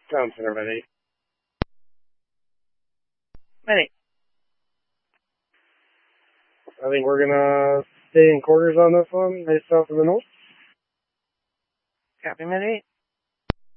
Town Center, Med 8. Med 8. I think we're gonna stay in quarters on this one, based off of the notes. Copy, Med 8.